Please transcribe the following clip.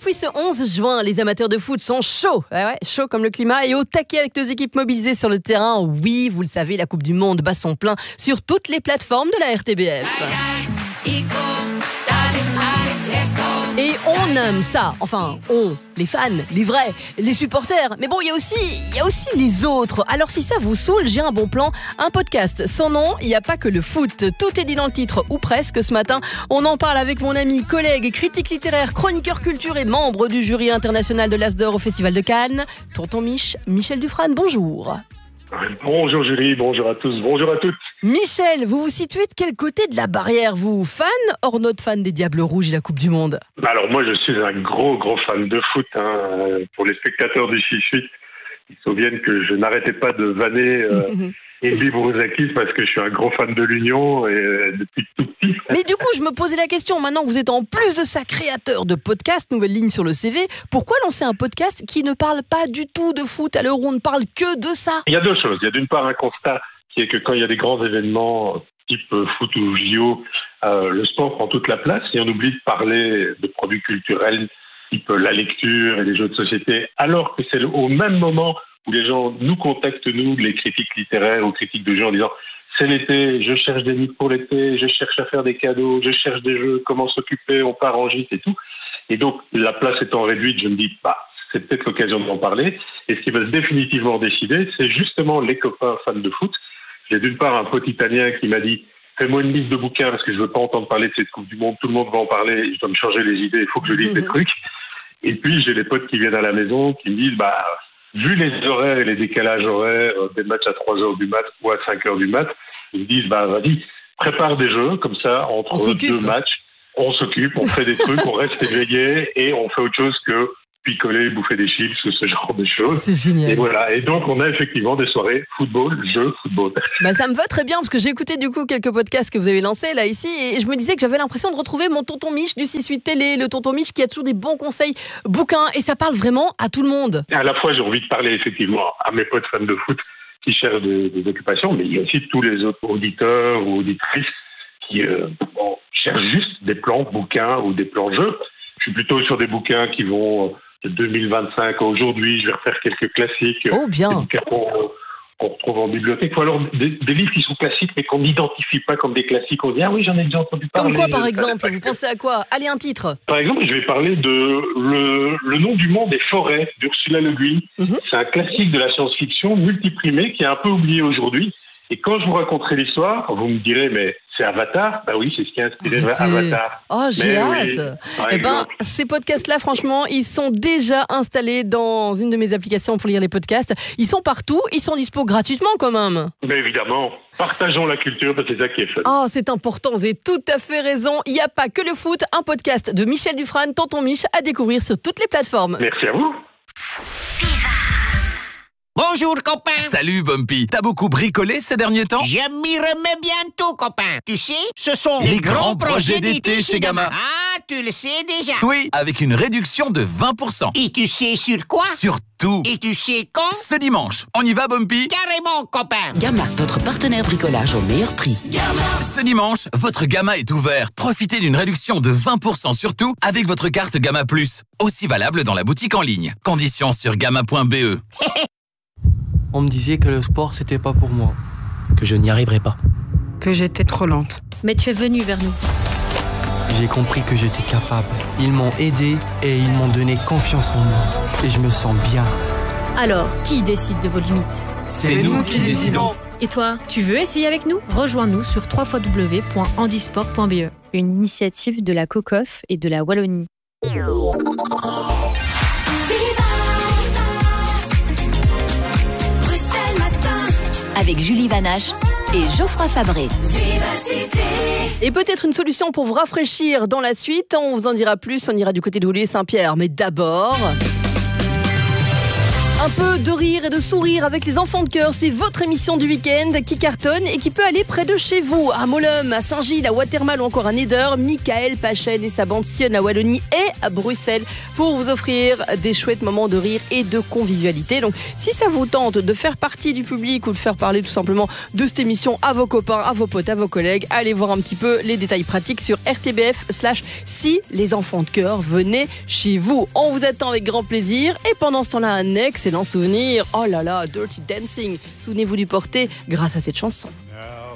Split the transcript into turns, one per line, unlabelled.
Depuis ce 11 juin, les amateurs de foot sont chauds, chaud comme le climat, et au taquet avec nos équipes mobilisées sur le terrain. Oui, vous le savez, la Coupe du Monde bat son plein sur toutes les plateformes de la RTBF. Et on aime ça, enfin, les fans, les vrais, les supporters. Mais bon, il y a aussi les autres. Alors si ça vous saoule, j'ai un bon plan, un podcast sans nom, il n'y a pas que le foot. Tout est dit dans le titre, ou presque. Ce matin, on en parle avec mon ami, collègue, critique littéraire, chroniqueur culture et membre du jury international de l'As d'Or au Festival de Cannes, Tonton Mich, Michel Dufrane, bonjour.
Bonjour Julie, bonjour à tous, bonjour à toutes.
Michel, vous vous situez de quel côté de la barrière, vous? Fan, hors notre fan des Diables Rouges et la Coupe du Monde?
Alors moi je suis un gros fan de foot. Pour les spectateurs du 6-8, ils se souviennent que je n'arrêtais pas de vanner Eddy Brouzakis parce que je suis un gros fan de l'Union et depuis tout petit.
Mais du coup, je me posais la question, maintenant que vous êtes en plus de ça créateur de podcast, nouvelle ligne sur le CV, pourquoi lancer un podcast qui ne parle pas du tout de foot à l'heure où on ne parle que de ça?
Il y a deux choses. Il y a d'une part un constat qui est que quand il y a des grands événements type foot ou JO, le sport prend toute la place et on oublie de parler de produits culturels type la lecture et les jeux de société, alors que c'est au même moment où les gens nous contactent, nous, les critiques littéraires ou critiques de jeux, en disant « c'est l'été, je cherche des livres pour l'été, je cherche à faire des cadeaux, je cherche des jeux, comment s'occuper, on part en gîte et tout ». Et donc, la place étant réduite, je me dis « c'est peut-être l'occasion d'en parler ». Et ce qui va définitivement décider, c'est justement les copains fans de foot. J'ai d'une part un pote italien qui m'a dit « fais-moi une liste de bouquins parce que je ne veux pas entendre parler de cette Coupe du Monde, tout le monde va en parler, je dois me changer les idées, il faut que je lise des trucs ». Et puis, j'ai des potes qui viennent à la maison qui me disent vu les horaires et les décalages horaires des matchs à 3h du mat ou à 5h du mat, ils me disent vas-y, prépare des jeux, comme ça, entre deux matchs, on s'occupe, on fait des trucs, on reste éveillé et on fait autre chose que picoler, bouffer des chips ou ce genre de choses.
C'est génial.
Et voilà. Et donc, on a effectivement des soirées football, jeux, football.
Ça me va très bien parce que j'ai écouté du coup quelques podcasts que vous avez lancés là ici et je me disais que j'avais l'impression de retrouver mon tonton Mich du 6-8 télé, le tonton Mich qui a toujours des bons conseils bouquins et ça parle vraiment à tout le monde.
À la fois, j'ai envie de parler effectivement à mes potes fans de foot qui cherchent des occupations, mais il y a aussi tous les autres auditeurs ou auditrices qui cherchent juste des plans bouquins ou des plans jeux. Je suis plutôt sur des bouquins qui vont de 2025 à aujourd'hui. Je vais refaire quelques classiques.
Oh, bien.
Des bouquins qu'on retrouve en bibliothèque. Ou alors des livres qui sont classiques mais qu'on n'identifie pas comme des classiques. On dit oui, j'en ai déjà entendu parler.
Comme quoi par exemple? Vous pensez à quoi? Allez, un titre.
Par exemple, je vais parler de Le nom du monde des forêts d'Ursula Le Guin. C'est un classique de la science-fiction multiprimé qui est un peu oublié aujourd'hui. Et quand je vous raconterai l'histoire, vous me direz, mais c'est Avatar? Oui, c'est ce qui a inspiré Avatar.
Oh, j'ai hâte. Ces podcasts-là, franchement, ils sont déjà installés dans une de mes applications pour lire les podcasts. Ils sont partout, ils sont dispo gratuitement quand même.
Mais évidemment, partageons la culture, parce que c'est ça qui est fun.
Oh, c'est important, vous avez tout à fait raison. Il n'y a pas que le foot, un podcast de Michel Dufrane, Tonton Mich, à découvrir sur toutes les plateformes.
Merci à vous.
Bonjour, copain.
Salut, Bumpy. T'as beaucoup bricolé ces derniers temps?
Je m'y remets bientôt, copain. Tu sais, ce sont
les grands projets d'été chez Gamma.
Ah, tu le sais déjà.
Oui, avec une réduction de 20%.
Et tu sais sur quoi?
Sur tout.
Et tu sais quand?
Ce dimanche. On y va, Bumpy?
Carrément, copain.
Gamma, votre partenaire bricolage au meilleur prix.
Gamma. Ce dimanche, votre Gamma est ouvert. Profitez d'une réduction de 20% sur tout avec votre carte Gamma Plus. Aussi valable dans la boutique en ligne. Conditions sur gamma.be.
On me disait que le sport, c'était pas pour moi. Que je n'y arriverais pas.
Que j'étais trop lente.
Mais tu es venu vers nous.
J'ai compris que j'étais capable. Ils m'ont aidé et ils m'ont donné confiance en moi. Et je me sens bien.
Alors, qui décide de vos limites?
C'est nous qui décidons.
Et toi, tu veux essayer avec nous? Rejoins-nous sur www.handisport.be.
Une initiative de la COCOF et de la Wallonie.
Avec Julie Vanache et Geoffroy Fabré.
Et peut-être une solution pour vous rafraîchir dans la suite. On vous en dira plus, on ira du côté de Houllier-Saint-Pierre. Mais d'abord, un peu de rire et de sourire avec les enfants de cœur. C'est votre émission du week-end qui cartonne et qui peut aller près de chez vous. À Mollum, à Saint-Gilles, à Watermal ou encore à Néder, Michael Pachen et sa bande sillonnent la Wallonie et à Bruxelles pour vous offrir des chouettes moments de rire et de convivialité. Donc si ça vous tente de faire partie du public ou de faire parler tout simplement de cette émission à vos copains, à vos potes, à vos collègues, allez voir un petit peu les détails pratiques sur rtbf/si les enfants de cœur venaient chez vous. On vous attend avec grand plaisir et pendant ce temps-là, un excellent souvenir. Oh là là, Dirty Dancing. Souvenez-vous du porter grâce à cette chanson.